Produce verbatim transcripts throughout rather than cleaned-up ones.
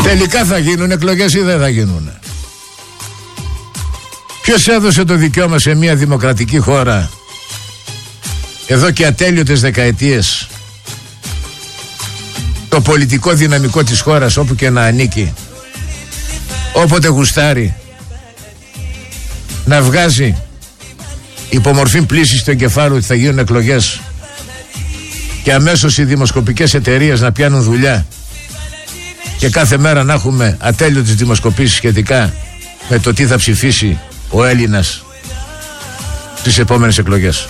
Τελικά θα γίνουν εκλογές ή δεν θα γίνουν? Ποιος έδωσε το δικαίωμα σε μια δημοκρατική χώρα εδώ και ατέλειωτες δεκαετίες το πολιτικό δυναμικό της χώρας όπου και να ανήκει, όποτε γουστάρει, να βγάζει υπομορφή πλήση στο εγκεφάλαιο ότι θα γίνουν εκλογές και αμέσως οι δημοσκοπικές εταιρείες να πιάνουν δουλειά και κάθε μέρα να έχουμε ατέλειωτες δημοσκοπήσεις σχετικά με το τι θα ψηφίσει ο Έλληνας στις επόμενες εκλογές.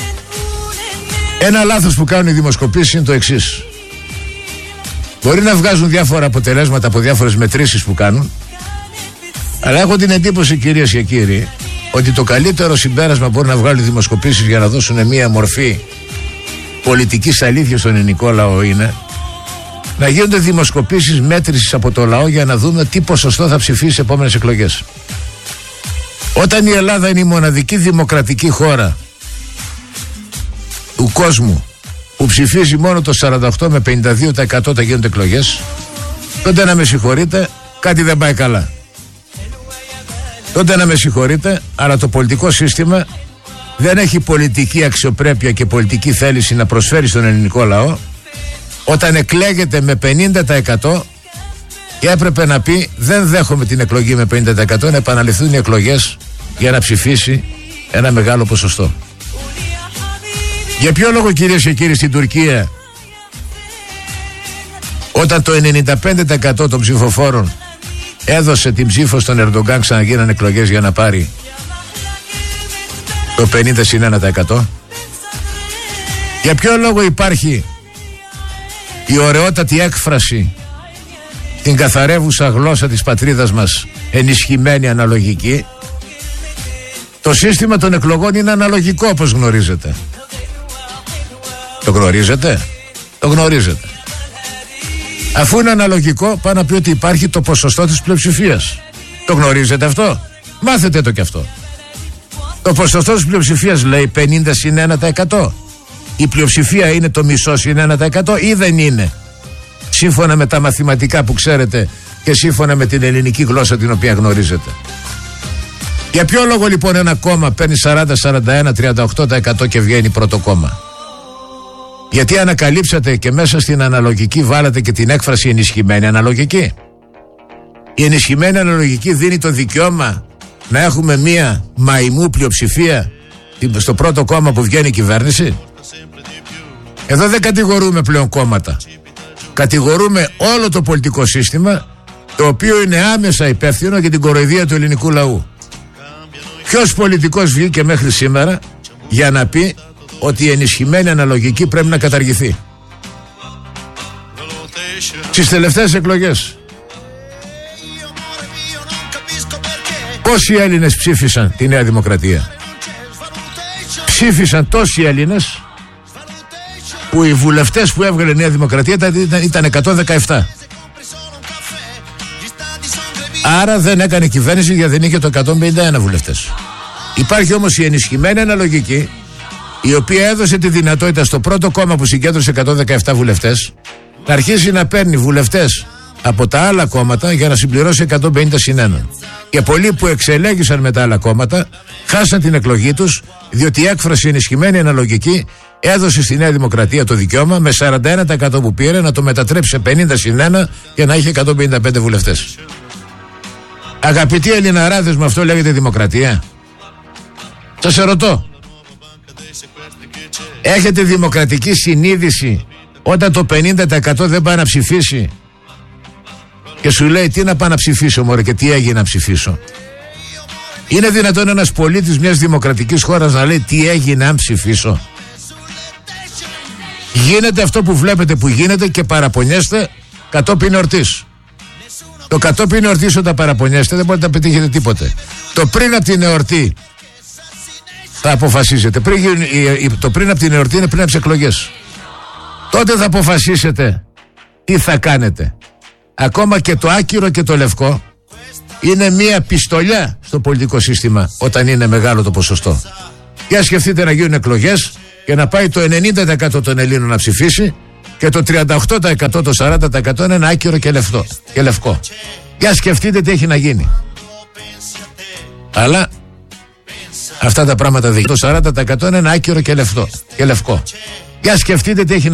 Ένα λάθος που κάνουν οι δημοσκοπήσεις είναι το εξής. Μπορεί να βγάζουν διάφορα αποτελέσματα από διάφορες μετρήσεις που κάνουν, αλλά έχω την εντύπωση, κυρίες και κύριοι, ότι το καλύτερο συμπέρασμα που μπορεί να βγάλουν οι δημοσκοπήσεις για να δώσουν μια μορφή πολιτικής αλήθειας στον ελληνικό λαό είναι να γίνονται δημοσκοπήσεις μέτρησης από το λαό για να δούμε τι ποσοστό θα ψηφίσει στις επόμενες εκλογές. Όταν η Ελλάδα είναι η μοναδική δημοκρατική χώρα του κόσμου που ψηφίζει μόνο το σαράντα οκτώ με πενήντα δύο τοις εκατό θα γίνονται εκλογές, τότε να με συγχωρείτε, κάτι δεν πάει καλά. Τότε να με συγχωρείτε, αλλά το πολιτικό σύστημα δεν έχει πολιτική αξιοπρέπεια και πολιτική θέληση να προσφέρει στον ελληνικό λαό όταν εκλέγεται με πενήντα τοις εκατό και έπρεπε να πει δεν δέχομαι την εκλογή με πενήντα τοις εκατό, να επαναληφθούν οι εκλογές για να ψηφίσει ένα μεγάλο ποσοστό. Για ποιο λόγο, κυρίες και κύριοι, στην Τουρκία όταν το ενενήντα πέντε τοις εκατό των ψηφοφόρων έδωσε την ψήφο στον Ερντογκάν, ξαναγίνανε εκλογές για να πάρει το πενήντα συν ένα τοις εκατό? Για ποιο λόγο υπάρχει η ωραιότατη έκφραση στην καθαρεύουσα γλώσσα της πατρίδας μας, ενισχυμένη αναλογική? Το σύστημα των εκλογών είναι αναλογικό, όπως γνωρίζετε. Το γνωρίζετε? Το γνωρίζετε. Αφού είναι αναλογικό, πάει να πει ότι υπάρχει το ποσοστό της πλειοψηφίας. Το γνωρίζετε αυτό? Μάθετε το κι αυτό. Το ποσοστό της πλειοψηφίας λέει πενήντα συν ένα τοις εκατό. Η πλειοψηφία είναι το μισό συν ένα τοις εκατό ή δεν είναι? Σύμφωνα με τα μαθηματικά που ξέρετε και σύμφωνα με την ελληνική γλώσσα την οποία γνωρίζετε. Για ποιο λόγο λοιπόν ένα κόμμα παίρνει σαράντα, σαράντα ένα, τριάντα οκτώ τοις εκατό και βγαίνει πρώτο κόμμα? Γιατί ανακαλύψατε και μέσα στην αναλογική βάλατε και την έκφραση ενισχυμένη αναλογική. Η ενισχυμένη αναλογική δίνει το δικαίωμα να έχουμε μία μαϊμού πλειοψηφία στο πρώτο κόμμα που βγαίνει η κυβέρνηση. Εδώ δεν κατηγορούμε πλέον κόμματα. Κατηγορούμε όλο το πολιτικό σύστημα, το οποίο είναι άμεσα υπεύθυνο για την κοροϊδία του ελληνικού λαού. Ποιος πολιτικός βγήκε μέχρι σήμερα για να πει ότι η ενισχυμένη αναλογική πρέπει να καταργηθεί? Στις τελευταίες εκλογές πόσοι Έλληνες ψήφισαν τη Νέα Δημοκρατία? Ψήφισαν τόσοι Έλληνες που οι βουλευτές που έβγαλε η Νέα Δημοκρατία ήταν, ήταν εκατόν δεκαεπτά. Άρα δεν έκανε κυβέρνηση γιατί δεν είχε το εκατόν πενήντα ένα βουλευτές. Υπάρχει όμως η ενισχυμένη αναλογική, η οποία έδωσε τη δυνατότητα στο πρώτο κόμμα που συγκέντρωσε εκατόν δεκαεπτά βουλευτές να αρχίσει να παίρνει βουλευτές από τα άλλα κόμματα για να συμπληρώσει εκατόν πενήντα συν ένα. Και πολλοί που εξελέγησαν με τα άλλα κόμματα χάσαν την εκλογή τους, διότι η έκφραση ενισχυμένη αναλογική έδωσε στη Νέα Δημοκρατία το δικαίωμα με σαράντα ένα τοις εκατό που πήρε να το μετατρέψει σε πενήντα συν ένα και να είχε εκατόν πενήντα πέντε βουλευτές. Αγαπητοί Ελληναράδες, με αυτό λέγεται δημοκρατία? Σας ερωτώ. Έχετε δημοκρατική συνείδηση όταν το πενήντα τοις εκατό δεν πάει να ψηφίσει και σου λέει τι να πάω να ψηφίσω μωρέ και τι έγινε να ψηφίσω? Είναι δυνατόν ένας πολίτης μιας δημοκρατικής χώρας να λέει τι έγινε αν ψηφίσω? Γίνεται αυτό που βλέπετε που γίνεται και παραπονιέστε κατόπιν εορτής. Το κατόπιν εορτής όταν παραπονιέστε δεν μπορείτε να πετύχετε τίποτε. Το πριν από την εορτή θα αποφασίσετε. Πριν, το πριν από την εορτή είναι πριν από τις εκλογές. Τότε θα αποφασίσετε τι θα κάνετε. Ακόμα και το άκυρο και το λευκό είναι μία πιστολιά στο πολιτικό σύστημα όταν είναι μεγάλο το ποσοστό. Για σκεφτείτε να γίνουν εκλογές και να πάει το ενενήντα τοις εκατό των Ελλήνων να ψηφίσει Και το τριάντα οκτώ τοις εκατό, το σαράντα τοις εκατό είναι ένα άκυρο και, λευκό, και λευκό. Για σκεφτείτε τι έχει να γίνει. Αλλά αυτά τα πράγματα δείχνουν. Το σαράντα τοις εκατό είναι ένα άκυρο και, λευκό, και λευκό. Για σκεφτείτε τι έχει να γίνει.